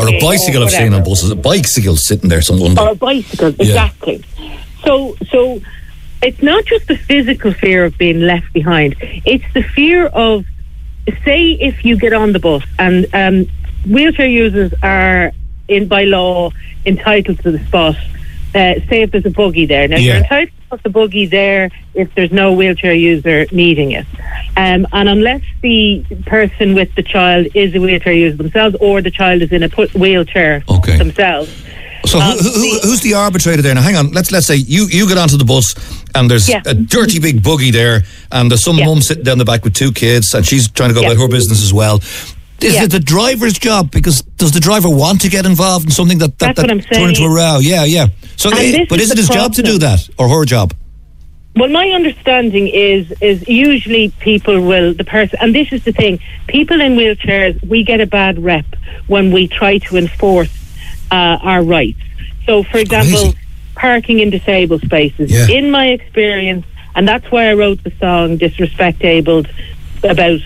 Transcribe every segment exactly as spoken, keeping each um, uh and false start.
or a bicycle I've seen on buses. A bicycle sitting there some one day. Or a bicycle, exactly. Yeah. So, so it's not just the physical fear of being left behind. It's the fear of, say, if you get on the bus and um, wheelchair users are, in by law, entitled to the spot. Uh, say if there's a buggy there. Now, yeah. you're entitled to put the buggy there if there's no wheelchair user needing it. Um, and unless the person with the child is a wheelchair user themselves, or the child is in a put wheelchair okay. themselves. So um, who, who, who's the arbitrator there? Now, hang on. Let's let's say you, you get onto the bus and there's yeah. a dirty big buggy there, and there's some yeah. mum sitting down the back with two kids, and she's trying to go yeah. about her business as well. Is yeah. it the driver's job? Because does the driver want to get involved in something that that, that turn into a row? Yeah, yeah. So, it, but is, is it his problem. job to do that, or her job? Well, my understanding is is usually people will the person, and this is the thing: people in wheelchairs, we get a bad rep when we try to enforce uh, our rights. So, for example, Crazy. parking in disabled spaces. Yeah. In my experience, and that's why I wrote the song "Disrespect Abled" about.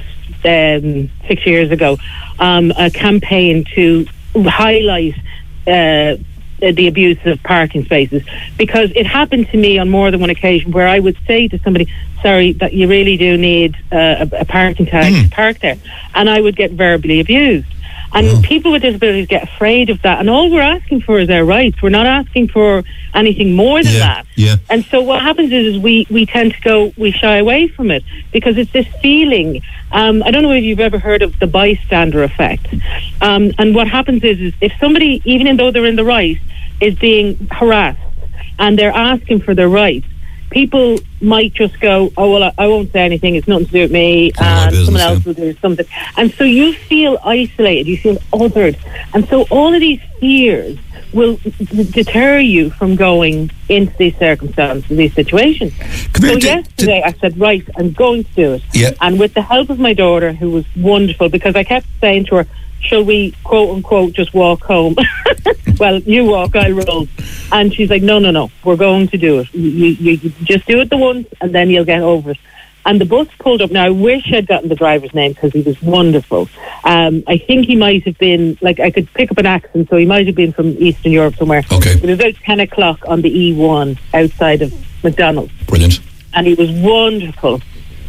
Um, six years ago, um, a campaign to highlight uh, the abuse of parking spaces, because it happened to me on more than one occasion where I would say to somebody, sorry, that you really do need uh, a, a parking tag mm. to park there, and I would get verbally abused. And oh. people with disabilities get afraid of that. And all we're asking for is our rights. We're not asking for anything more than yeah, that. Yeah. And so what happens is, is we, we tend to go, we shy away from it because it's this feeling. Um, I don't know if you've ever heard of the bystander effect. Um, and what happens is, is if somebody, even though they're in the right, is being harassed and they're asking for their rights, people might just go, oh, well, I, I won't say anything, it's nothing to do with me, and business, someone else yeah. will do something. And so you feel isolated, you feel othered. And so all of these fears will d- deter you from going into these circumstances, these situations. Come so here, yesterday d- I said, right, I'm going to do it. Yeah. And with the help of my daughter, who was wonderful, because I kept saying to her, shall we, quote unquote, just walk home? Well, you walk, I roll. And she's like, no, no, no, we're going to do it. You, you, you just do it the once and then you'll get over it. And the bus pulled up. Now, I wish I'd gotten the driver's name because he was wonderful. Um, I think he might have been, like, I could pick up an accent, so he might have been from Eastern Europe somewhere. Okay. It was about ten o'clock on the E one outside of McDonald's. Brilliant. And he was wonderful.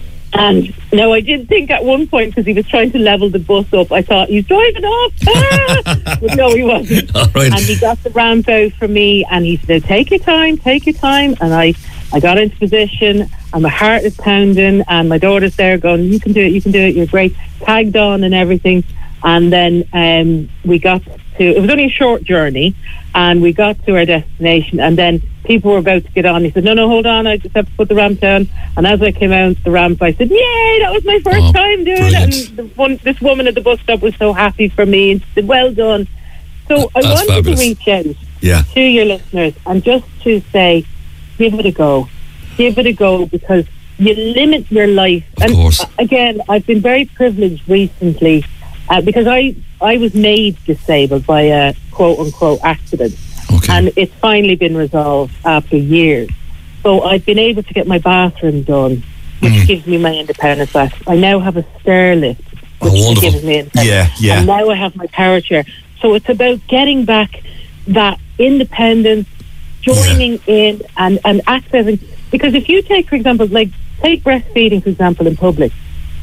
And now I did think at one point, because he was trying to level the bus up, I thought, he's driving off. Ah! But no, he wasn't. All right. And he got the ramp out for me, and he said, take your time, take your time. And I, I got into position, and my heart is pounding, and my daughter's there going, you can do it, you can do it, you're great. Tagged on and everything. And then um, we got to, it was only a short journey, and we got to our destination, and then people were about to get on. He said, no, no, hold on, I just have to put the ramp down. And as I came out the ramp, I said, yay, that was my first oh, time doing brilliant. it. And the one, this woman at the bus stop was so happy for me, and she said, well done. So That's I wanted fabulous. to reach out yeah. to your listeners and just to say, give it a go. Give it a go, because you limit your life. Of and course. Again, I've been very privileged recently uh, because I, I was made disabled by a quote-unquote accident. Okay. And it's finally been resolved after years. So I've been able to get my bathroom done, which mm. gives me my independence back. I now have a stair lift, which oh, gives me independence. Yeah, yeah. And now I have my power chair. So it's about getting back that independence, joining yeah. in and, and accessing. Because if you take, for example, like take breastfeeding, for example, in public,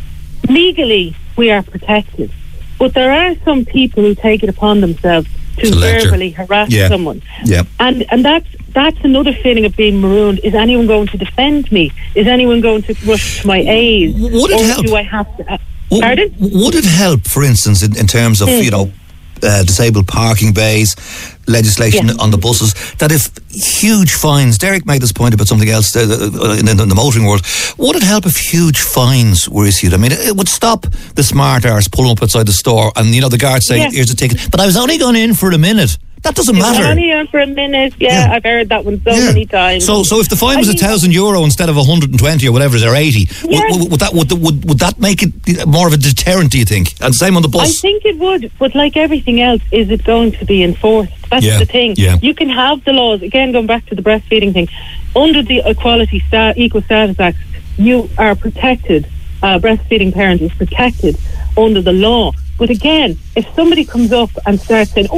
legally we are protected. But there are some people who take it upon themselves to verbally harass yeah. someone. Yeah. And and that's that's another feeling of being marooned. Is anyone going to defend me? Is anyone going to rush to my aid? Would it or help? do I have to... Uh, would, pardon? Would it help, for instance, in, in terms of, mm. you know, uh, disabled parking bays, legislation yeah. on the buses, that if huge fines, Derek made this point about something else uh, in, in the motoring world, would it help if huge fines were issued? I mean, it, it would stop the smart arse pulling up outside the store and, you know, the guard saying, yeah. here's a ticket, but I was only going in for a minute. That doesn't it matter. Only in for a minute. Yeah, yeah, I've heard that one so yeah. many times. So, so if the fine was a thousand euro instead of a hundred and twenty or whatever it is, or eighty, yeah. would, would that would, would would that make it more of a deterrent? Do you think? And same on the bus. I think it would, but like everything else, is it going to be enforced? That's yeah. the thing. Yeah. You can have the laws again. Going back to the breastfeeding thing, under the Equality Sta- Equal Status Act, you are protected. Uh, breastfeeding parent is protected under the law. But again, if somebody comes up and starts saying,